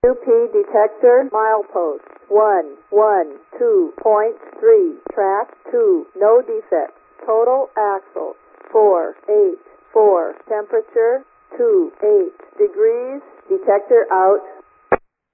UP detector milepost 112.3, track 2, no defects. Total axle 484, temperature 28 degrees, detector out.